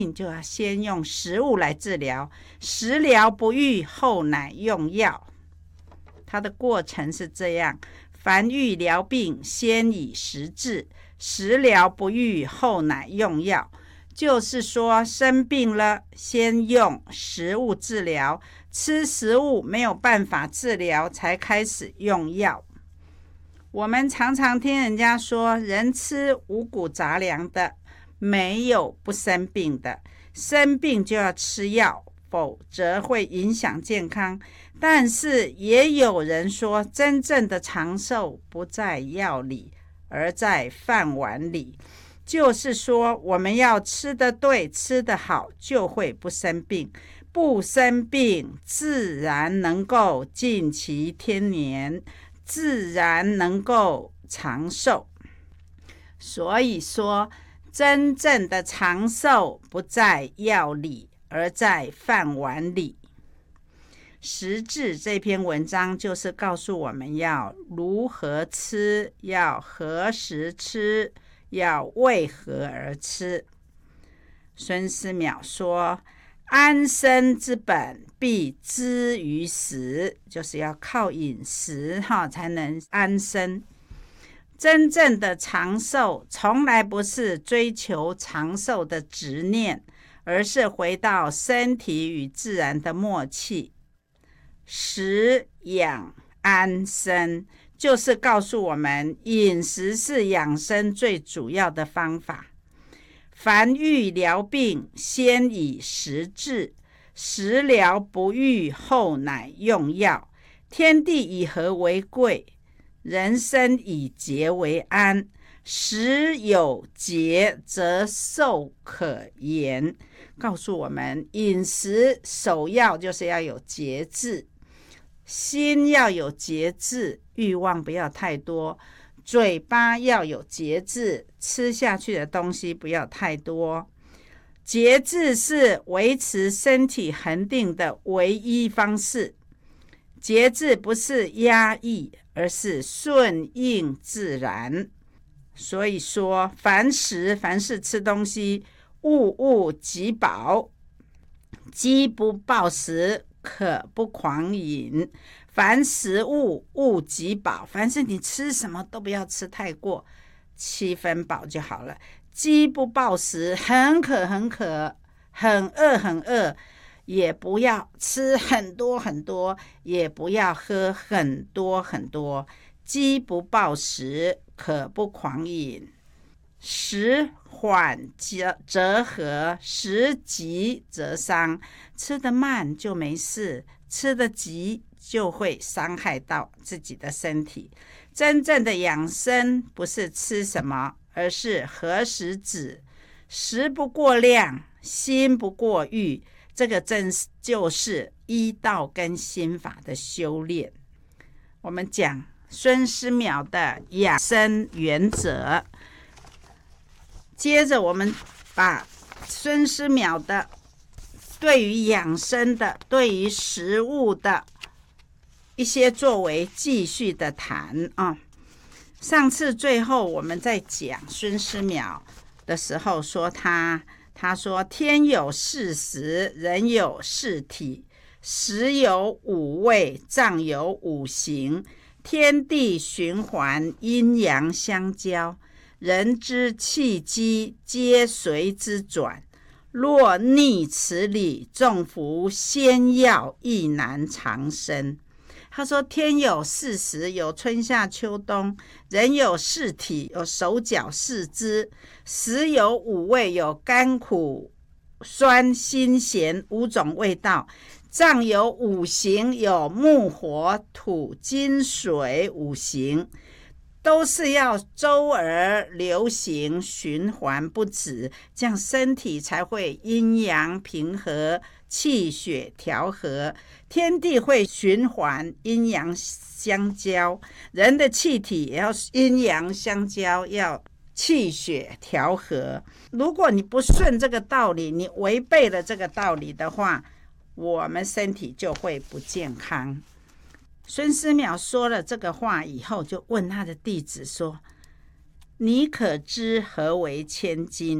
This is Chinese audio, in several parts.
病就要先用食物来治疗，食疗不愈，后乃用药。它的过程是这样：凡欲疗病，先以食治，食疗不愈，后乃用药。就是说，生病了，先用食物治疗，吃食物没有办法治疗，才开始用药。我们常常听人家说，人吃五谷杂粮的，没有不生病的，生病就要吃药，否则会影响健康。但是也有人说，真正的长寿不在药里，而在饭碗里。就是说，我们要吃得对，吃得好，就会不生病。不生病，自然能够尽其天年，自然能够长寿。所以说，真正的长寿不在药里，而在饭碗里。食治这篇文章就是告诉我们要如何吃，要何时吃，要为何而吃。孙思邈说，安身之本，必之于食，就是要靠饮食才能安身。真正的长寿从来不是追求长寿的执念，而是回到身体与自然的默契。食养安身，就是告诉我们，饮食是养生最主要的方法。凡欲疗病，先以食治，食疗不愈，后乃用药。天地以和为贵，人生以节为安。食有节，则寿可延。告诉我们，饮食首要就是要有节制，心要有节制，欲望不要太多；嘴巴要有节制，吃下去的东西不要太多。节制是维持身体恒定的唯一方式。节制不是压抑，而是顺应自然。所以说，凡事吃东西，物极饱，饥不暴食，可不狂饮。凡食物，物极饱，凡是你吃什么都不要吃太过，7分饱就好了。饥不暴食，很渴，很饿，也不要吃很多，也不要喝很多。饥不暴食，可不狂饮。食缓则和，食急则伤。吃得慢就没事，吃得急就会伤害到自己的身体。真正的养生不是吃什么，而是何时止。食不过量，心不过欲，这个真就是医道跟心法的修炼。我们讲孙思邈的养生原则，接着我们把孙思邈的对于养生的、对于食物的一些作为继续的谈啊。上次最后我们在讲孙思邈的时候说他说，天有40，人有4体，食有5味，脏有5行，天地循环，阴阳相交，人之气机皆随之转。若逆此理，纵服仙药，亦难长生。他说，天有40，有春夏秋冬；人有4体，有手脚4肢；食有5味，有甘苦酸辛咸5种味道；脏有5行，有木火土金水5行，都是要周而流行，循环不止，这样身体才会阴阳平和，气血调和，天地会循环，阴阳相交，人的气体也要阴阳相交，要气血调和。如果你不顺这个道理，你违背了这个道理的话，我们身体就会不健康。孙思邈说了这个话以后，就问他的弟子说，你可知何为千金？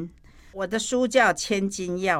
我的书叫《千金要》。